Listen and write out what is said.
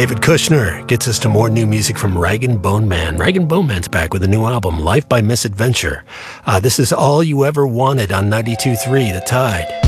David Kushner gets us to more new music from Rag & Bone Man. Rag & Bone Man's back with a new album, Life by Misadventure. This is All You Ever Wanted on 92.3 The Tide.